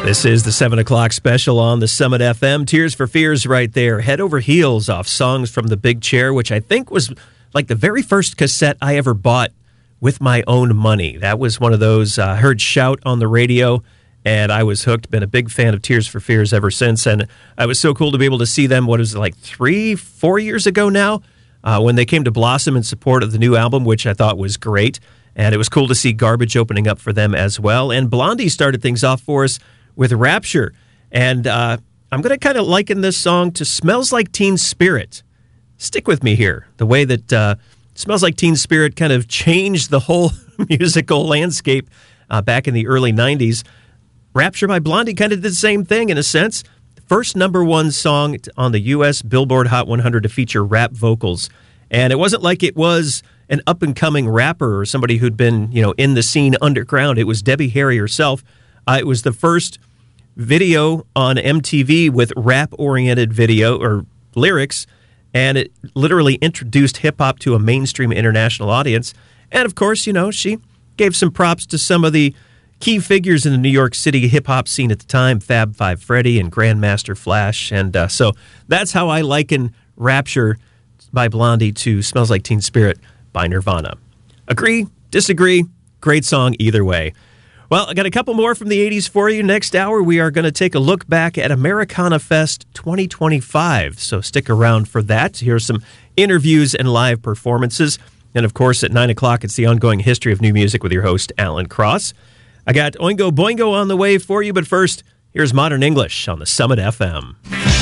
This is the 7 o'clock special on the Summit FM. Tears for Fears right there. Head over heels off Songs from the Big Chair, which I think was like the very first cassette I ever bought with my own money. That was one of those, I heard Shout on the radio, and I was hooked. Been a big fan of Tears for Fears ever since, and it was so cool to be able to see them, what is it, like 3-4 years ago now, when they came to Blossom in support of the new album, which I thought was great. And it was cool to see Garbage opening up for them as well. And Blondie started things off for us with Rapture. And I'm going to kind of liken this song to Smells Like Teen Spirit. Stick with me here. The way that Smells Like Teen Spirit kind of changed the whole musical landscape back in the early 90s. Rapture by Blondie kind of did the same thing in a sense. First #1 song on the U.S. Billboard Hot 100 to feature rap vocals. And it wasn't like it was an up-and-coming rapper or somebody who'd been, in the scene underground. It was Debbie Harry herself. It was the first video on MTV with rap-oriented video or lyrics, and it literally introduced hip-hop to a mainstream international audience. And, of course, she gave some props to some of the key figures in the New York City hip-hop scene at the time, Fab Five Freddy and Grandmaster Flash. And so that's how I liken Rapture by Blondie to Smells Like Teen Spirit by Nirvana. Agree? Disagree? Great song either way. Well, I got a couple more from the 80s for you. Next hour, we are going to take a look back at Americana Fest 2025. So stick around for that. Here's some interviews and live performances. And, of course, at 9 o'clock, it's the ongoing history of new music with your host, Alan Cross. I got Oingo Boingo on the way for you, but first, here's Modern English on the Summit FM.